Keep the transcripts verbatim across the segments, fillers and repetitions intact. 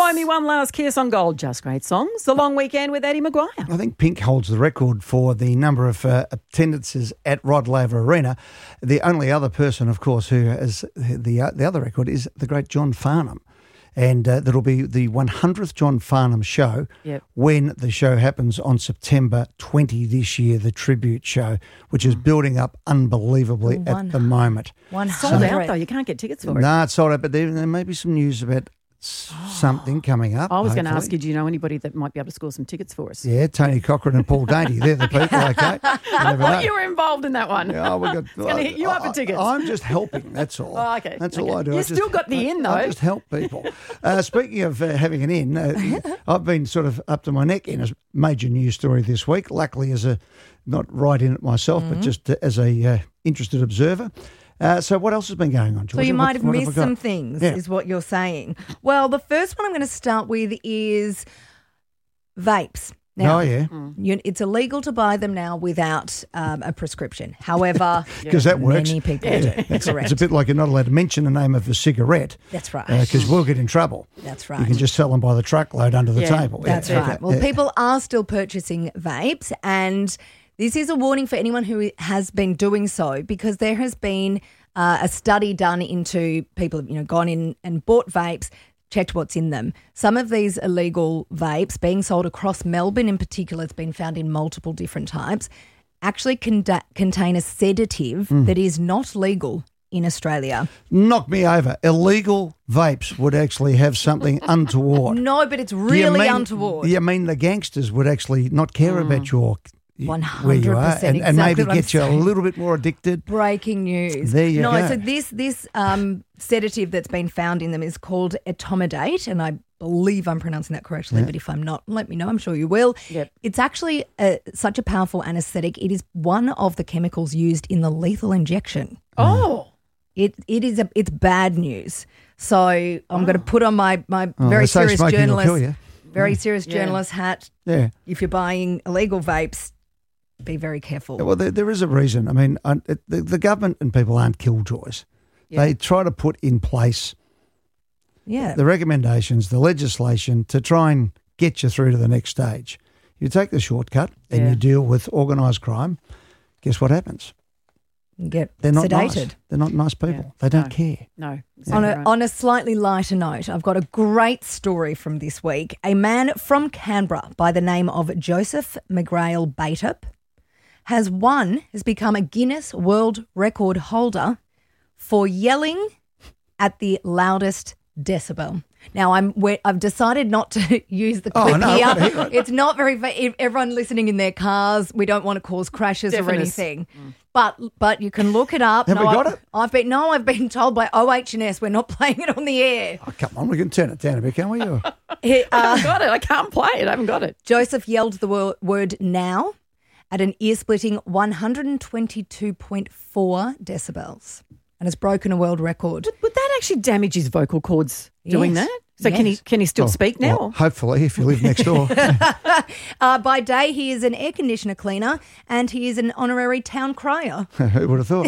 Buy Me One Last Kiss on Gold, Just Great Songs. The Long Weekend with Eddie Maguire. I think Pink holds the record for the number of uh, attendances at Rod Laver Arena. The only other person, of course, who has the uh, the other record is the great John Farnham. And uh, that'll be the one hundredth John Farnham show yep. when the show happens on September twentieth this year, the tribute show, which is building up unbelievably One, at the moment. One sold out, though. You can't get tickets for it. No, it's sold out, but there, there may be some news about something coming up. I was hopefully. going to ask you, do you know anybody that might be able to score some tickets for us? Yeah, Tony Cochran and Paul Dainty. They're the people, okay? You never know. Oh, you were involved in that one. Yeah, we got, it's going to hit you up for tickets. I, I'm just helping, that's all. Oh, okay. That's okay. all I do. You I still just, got the I, in, though. I just help people. uh, speaking of uh, having an in, uh, I've been sort of up to my neck in a major news story this week, luckily as a, not right in it myself, mm-hmm. but just uh, as a uh, interested observer. Uh, so what else has been going on, Georgia? So you might what, have what missed have some things, yeah. is what you're saying. Well, the first one I'm going to start with is vapes. Now, oh, yeah. you, it's illegal to buy them now without um, a prescription. However, because yeah. that works. Many people yeah. do. It's, Correct. It's a bit like you're not allowed to mention the name of a cigarette. That's right. Because uh, we'll get in trouble. That's right. You can just sell them by the truckload under the yeah. table. That's yeah. right. Okay. Well, yeah. people are still purchasing vapes, and this is a warning for anyone who has been doing so, because there has been uh, a study done into people who've, you know, gone in and bought vapes, checked what's in them. Some of these illegal vapes being sold across Melbourne in particular, it's been found in multiple different types, actually con- contain a sedative mm. that is not legal in Australia. Knock me over. Illegal vapes would actually have something untoward. No, but it's really mean, untoward. You mean the gangsters would actually not care mm. about your... one hundred where you are, percent and, and maybe exactly get you a little bit more addicted. Breaking news. There you no, go. so this this um, sedative that's been found in them is called etomidate, and I believe I'm pronouncing that correctly, yeah. but if I'm not, let me know. I'm sure you will. Yep. It's actually a, such a powerful anaesthetic. It is one of the chemicals used in the lethal injection. Oh. It It is a, it's bad news. So I'm oh. going to put on my, my oh, very serious journalist, kill you. very yeah. serious journalist yeah. hat. Yeah. If you're buying illegal vapes, be very careful. Well, there, there is a reason. I mean, I, the, the government and people aren't killjoys. Yeah. They try to put in place yeah. the recommendations, the legislation to try and get you through to the next stage. You take the shortcut and yeah. you deal with organised crime, guess what happens? You get They're not sedated. Nice. They're not nice people. Yeah. They don't no. care. No. Exactly on, a, right. on a slightly lighter note, I've got a great story from this week. A man from Canberra by the name of Joseph McGrail Bateup has won, has become a Guinness World Record holder for yelling at the loudest decibel. Now, I'm I've decided not to use the clip oh, no, here. it. It's not very. If everyone listening in their cars, we don't want to cause crashes Definite. or anything. Mm. But but you can look it up. Have no, we got I've, it? I've been no, I've been told by O H and S we're not playing it on the air. Oh, come on, we can turn it down a bit, can't we? He, uh, I haven't got it. I can't play it. I haven't got it. Joseph yelled the wor- word "now" at an ear-splitting one hundred twenty-two point four decibels, and has broken a world record. Would, would that actually damage his vocal cords doing Yes. that? So Yes. can he can he still oh, speak now? Well, hopefully, if you live next door. uh, by day, he is an air conditioner cleaner and he is an honorary town crier. Who would have thought?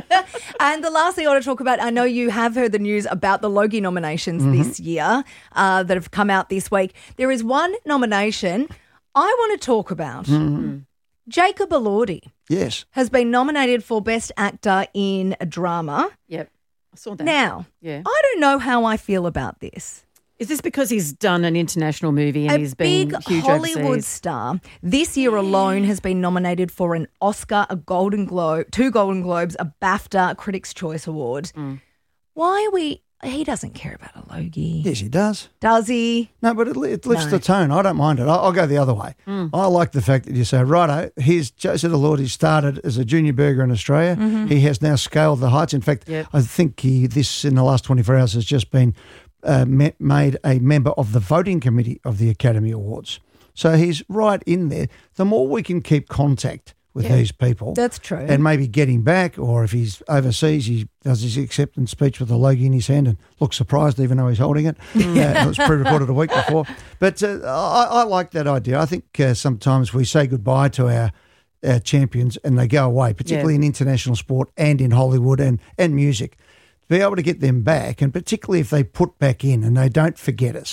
And the last thing I want to talk about, I know you have heard the news about the Logie nominations mm-hmm. this year uh, that have come out this week. There is one nomination I want to talk about. Mm-hmm. Jacob Elordi Yes. has been nominated for Best Actor in a Drama. Yep. I saw that. Now, yeah. I don't know how I feel about this. Is this because he's done an international movie and a he's been big huge Hollywood overseas? star this year alone has been nominated for an Oscar, a Golden Globe, two Golden Globes, a BAFTA, a Critics' Choice Award. Mm. Why are we? He doesn't care about a Logie. Yes, he does. Does he? No, but it, it lifts No. the tone. I don't mind it. I'll, I'll go the other way. Mm. I like the fact that you say, righto, here's Joseph Elordi started as a junior burger in Australia. Mm-hmm. He has now scaled the heights. In fact, Yep. I think he this in the last twenty-four hours has just been uh, me- made a member of the voting committee of the Academy Awards. So he's right in there. The more we can keep contact with Yeah. these people. That's true. And maybe get him back, or if he's overseas, he does his acceptance speech with a Logie in his hand and looks surprised even though he's holding it. uh, it was pre-recorded a week before. But uh, I, I like that idea. I think uh, sometimes we say goodbye to our, our champions and they go away, particularly Yeah. in international sport and in Hollywood and, and music. To be able to get them back, and particularly if they put back in and they don't forget us.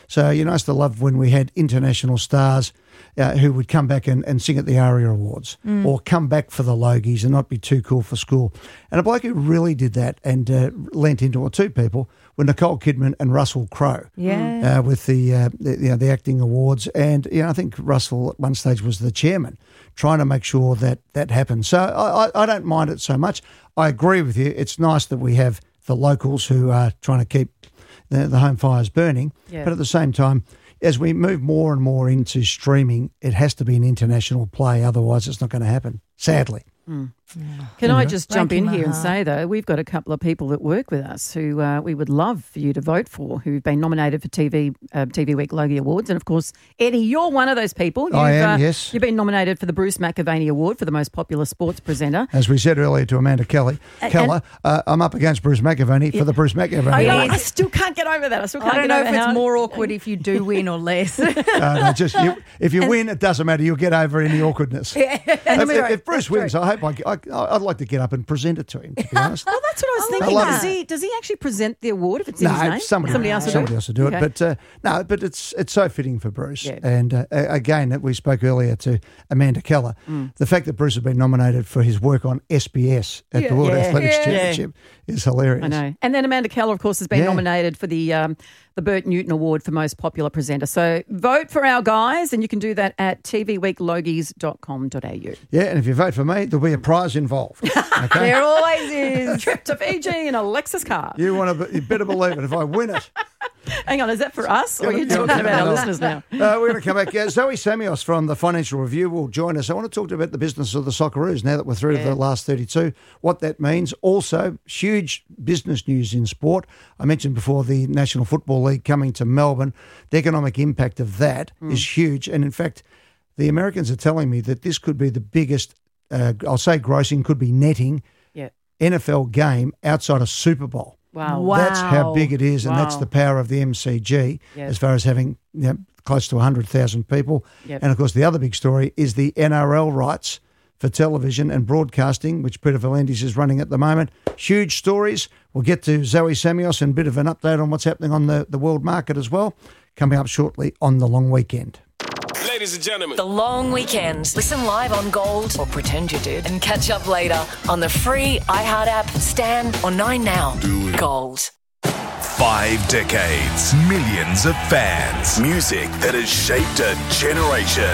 So you know, I used to love when we had international stars uh, who would come back and, and sing at the ARIA Awards mm. or come back for the Logies and not be too cool for school. And a bloke who really did that and uh, lent into it, two people, were Nicole Kidman and Russell Crowe. Yeah. Uh, with the, uh, the you know the acting awards, and you know I think Russell at one stage was the chairman, trying to make sure that that happened. So I, I, I don't mind it so much. I agree with you. It's nice that we have the locals who are trying to keep the, the home fires burning, yeah. but at the same time, as we move more and more into streaming, it has to be an international play. Otherwise, it's not going to happen, sadly. Mm. Can I just jump in here and heart. say, though, we've got a couple of people that work with us who uh, we would love for you to vote for, who've been nominated for T V uh, T V Week Logie Awards. And, of course, Eddie, you're one of those people. You've, I am, uh, yes. You've been nominated for the Bruce McAvaney Award for the most popular sports presenter. As we said earlier to Amanda Kelly, And- Keller, uh, I'm up against Bruce McAvaney for the Bruce McAvaney I, know, Award. I still can't get over that. I still can't I don't get know over if it's how- more awkward if you do win or less. Uh, no, just you, if you win, it doesn't matter. You'll get over any awkwardness. if, if, if Bruce wins, I hope I, I, I'd like to get up and present it to him, to be honest. Well, that's what I was I thinking. love Does it. he, does he actually present the award if it's in No, his name? somebody, somebody else will somebody do it? else will do it. Okay. But uh, no, but it's it's so fitting for Bruce. Yeah. And uh, again, we spoke earlier to Amanda Keller. Mm. The fact that Bruce has been nominated for his work on S B S at Yeah. the World Yeah. Athletics Yeah. Championship is hilarious. I know. And then Amanda Keller, of course, has been Yeah. nominated for the um, the Bert Newton Award for Most Popular Presenter. So vote for our guys, and you can do that at t v week logies dot com dot a u. Yeah, and if you vote for me, there'll be a prize involved. Okay. There always is. Trip to Fiji in a Lexus car. You want to? You better believe it. If I win it, Hang on, is that for us, or are you Yeah, talking yeah, about our yeah. listeners now? Uh, we're going to come back. Yeah, Zoe Samios from the Financial Review will join us. I want to talk to you about the business of the Socceroos now that we're through to the last thirty-two, what that means. Also, huge business news in sport. I mentioned before the National Football League coming to Melbourne. The economic impact of that Mm. is huge. And in fact, the Americans are telling me that this could be the biggest, uh, I'll say grossing, could be netting Yeah. N F L game outside of Super Bowl. Wow. Wow. That's how big it is, and that's Wow. the power of the M C G Yes. as far as having you know, close to one hundred thousand people. Yep. And, of course, the other big story is the N R L rights for television and broadcasting, which Peter V'landys is running at the moment. Huge stories. We'll get to Zoe Samios and a bit of an update on what's happening on the, the world market as well, coming up shortly on The Long Weekend. Ladies and gentlemen, The Long Weekend. Listen live on Gold or pretend you did and catch up later on the free iHeart app, Stan or nine now. Gold. Five decades, millions of fans, music that has shaped a generation.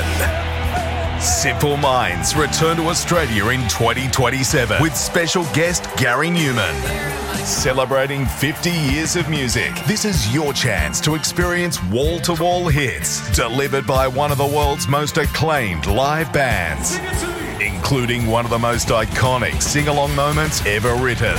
Simple Minds return to Australia in twenty twenty-seven with special guest Gary Newman. Celebrating fifty years of music, this is your chance to experience wall-to-wall hits delivered by one of the world's most acclaimed live bands, including one of the most iconic sing-along moments ever written.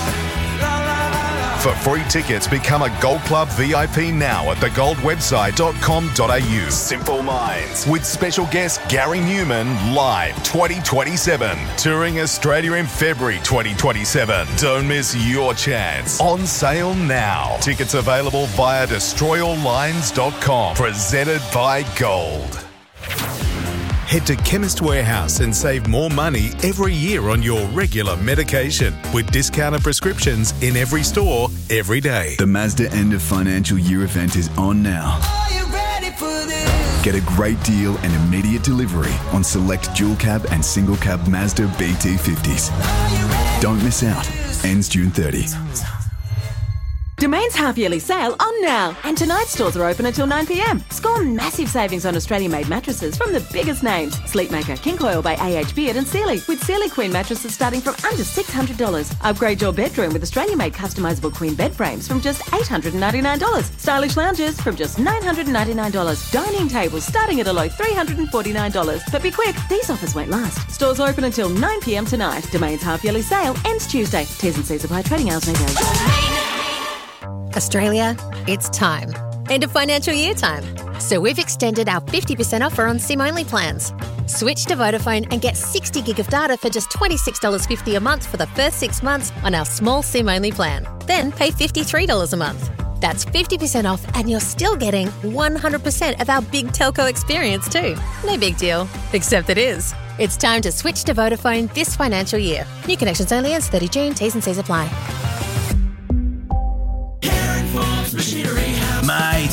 For free tickets, become a Gold Club V I P now at the gold website dot com dot a u. Simple Minds with special guest Gary Newman live twenty twenty-seven. Touring Australia in February twenty twenty-seven. Don't miss your chance. On sale now. Tickets available via destroy all lines dot com. Presented by Gold. Head to Chemist Warehouse and save more money every year on your regular medication with discounted prescriptions in every store every day. The Mazda end of financial year event is on now. Are you ready for this? Get a great deal and immediate delivery on select dual cab and single cab Mazda B T fifties. Don't miss out. Ends June thirtieth. Domain's half-yearly sale on now. And tonight's stores are open until nine p m. Score massive savings on Australian-made mattresses from the biggest names. Sleepmaker, King Coil by A H Beard and Sealy. With Sealy Queen mattresses starting from under six hundred dollars. Upgrade your bedroom with Australian-made customisable queen bed frames from just eight hundred ninety-nine dollars. Stylish lounges from just nine hundred ninety-nine dollars. Dining tables starting at a low three hundred forty-nine dollars. But be quick, these offers won't last. Stores open until nine p m tonight. Domain's half-yearly sale ends Tuesday. T's and C's apply. Trading hours may vary. Australia, it's time. End of financial year time. So we've extended our fifty percent offer on SIM-only plans. Switch to Vodafone and get sixty gig of data for just twenty-six dollars fifty a month for the first six months on our small SIM-only plan. Then pay fifty-three dollars a month. That's fifty percent off and you're still getting one hundred percent of our big telco experience too. No big deal, except it is. It's time to switch to Vodafone this financial year. New connections only ends thirty June. T's and C's apply. Machinery House. Mate, you've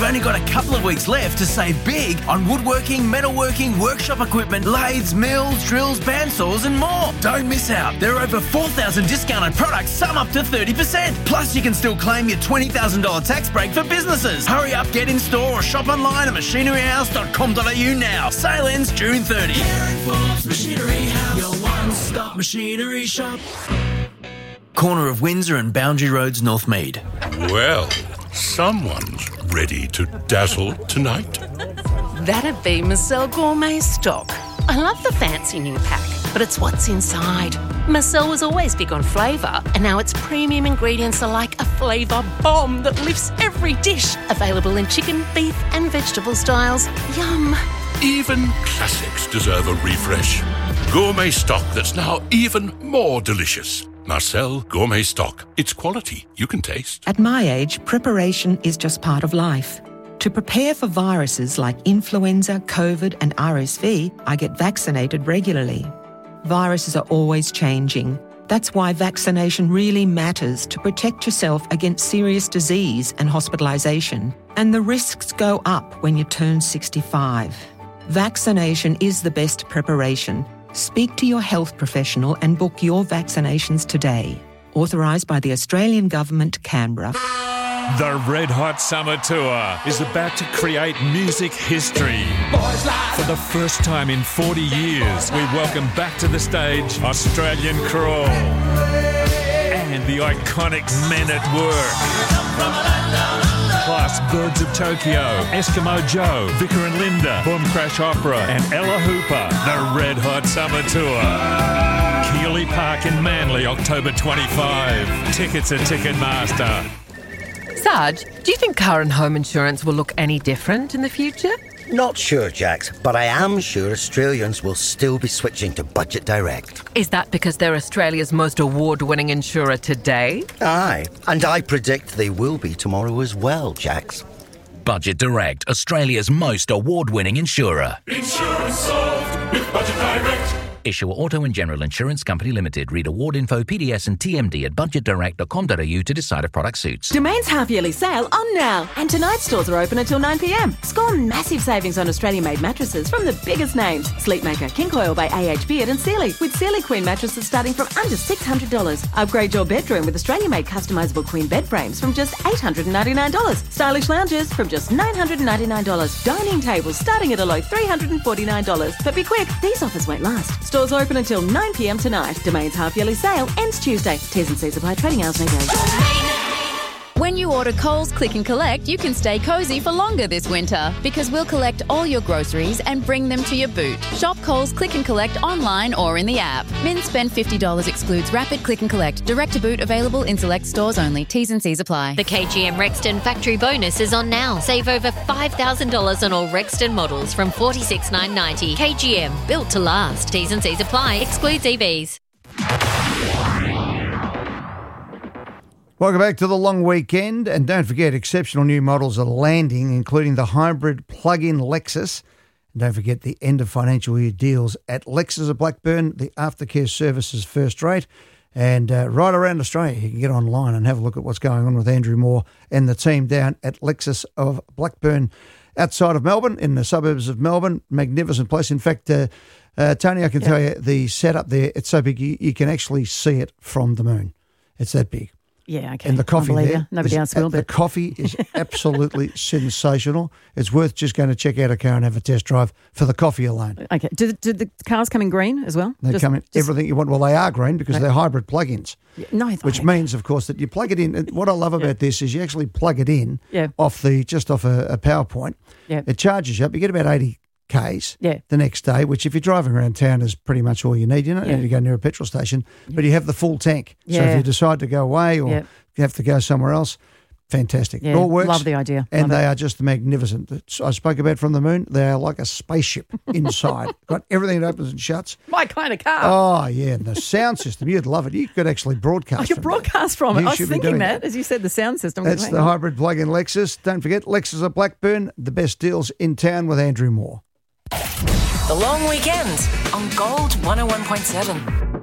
only got a couple of weeks left to save big on woodworking, metalworking, workshop equipment, lathes, mills, drills, bandsaws and more. Don't miss out. There are over four thousand discounted products, some up to thirty percent. Plus, you can still claim your twenty thousand dollars tax break for businesses. Hurry up, get in store or shop online at machinery house dot com dot a u now. Sale ends June thirtieth. Machinery House, your one-stop machinery shop. Corner of Windsor and Boundary Roads, Northmead. Well, someone's ready to dazzle tonight. That'd be Marcel Gourmet Stock. I love the fancy new pack, but it's what's inside. Marcel was always big on flavour, and now its premium ingredients are like a flavour bomb that lifts every dish. Available in chicken, beef and vegetable styles. Yum. Even classics deserve a refresh. Gourmet stock that's now even more delicious. Marcel Gourmet Stock. It's quality you can taste. At my age, preparation is just part of life. To prepare for viruses like influenza, COVID and R S V, I get vaccinated regularly. Viruses are always changing. That's why vaccination really matters to protect yourself against serious disease and hospitalisation. And the risks go up when you turn sixty-five. Vaccination is the best preparation. Speak to your health professional and book your vaccinations today. Authorised by the Australian Government, Canberra. The Red Hot Summer Tour is about to create music history. For the first time in forty years, we welcome back to the stage Australian Crawl and the iconic Men at Work. Plus Birds of Tokyo, Eskimo Joe, Vicar and Linda, Boom Crash Opera and Ella Hooper. The Red Hot Summer Tour. Keeley Park in Manly, October twenty-fifth. Tickets at Ticketmaster. Sarge, do you think car and home insurance will look any different in the future? Not sure, Jax, but I am sure Australians will still be switching to Budget Direct. Is that because they're Australia's most award-winning insurer today? Aye, and I predict they will be tomorrow as well, Jax. Budget Direct, Australia's most award-winning insurer. Insurance solved with Budget Direct. Issuer Auto and General Insurance Company Limited. Read award info, P D S and T M D at budget direct dot com dot a u to decide if product suits. Domain's half-yearly sale on now. And tonight's stores are open until nine p m. Score massive savings on Australian-made mattresses from the biggest names. Sleepmaker, King Coil by A H Beard and Sealy. With Sealy Queen mattresses starting from under six hundred dollars. Upgrade your bedroom with Australian-made customisable queen bed frames from just eight hundred ninety-nine dollars. Stylish lounges from just nine hundred ninety-nine dollars. Dining tables starting at a low three hundred forty-nine dollars. But be quick, these offers won't last. Stores open until nine p m tonight. Domain's half-yearly sale ends Tuesday. T's and C's apply. Trading hours may vary. When you order Coles Click and Collect, you can stay cosy for longer this winter because we'll collect all your groceries and bring them to your boot. Shop Coles Click and Collect online or in the app. Min spend fifty dollars excludes Rapid Click and Collect. Direct to boot available in select stores only. T's and C's apply. The K G M Rexton Factory Bonus is on now. Save over five thousand dollars on all Rexton models from forty-six thousand nine hundred ninety dollars. K G M, built to last. T's and C's apply. Excludes E Vs. Welcome back to the long weekend, and don't forget, exceptional new models are landing, including the hybrid plug-in Lexus. And don't forget the end of financial year deals at Lexus of Blackburn. The aftercare service is first rate, and uh, right around Australia, you can get online and have a look at what's going on with Andrew Moore and the team down at Lexus of Blackburn, outside of Melbourne, in the suburbs of Melbourne. Magnificent place. In fact, uh, uh, Tony, I can yeah. tell you the setup there, it's so big you, you can actually see it from the moon. It's that big. Yeah, okay. And the coffee there, nobody else will. The but coffee is absolutely sensational. It's worth just going to check out a car and have a test drive for the coffee alone. Okay. Do the, do the cars come in green as well? They just, come in just, everything you want. Well, they are green because right. they're hybrid plug-ins. Yeah, no, which means, of course, that you plug it in. And what I love about yeah. this is you actually plug it in yeah. off the just off a, a power point. Yeah. It charges you up. You get about eighty Ks yeah. the next day, which if you're driving around town is pretty much all you need. You don't yeah. need to go near a petrol station, yeah. but you have the full tank. Yeah. So if you decide to go away or yeah. you have to go somewhere else, fantastic. Yeah. It all works. Love the idea. And love they it. are just magnificent. I spoke about from the moon. They are like a spaceship inside. Got everything that opens and shuts. My kind of car. Oh, yeah. And the sound system, you'd love it. You could actually broadcast I could from broadcast from it. You I was should be thinking doing that, that. as you said, the sound system. That's the hybrid plug-in Lexus. Don't forget, Lexus of Blackburn, the best deals in town with Andrew Moore. The Long Weekend on Gold one oh one point seven.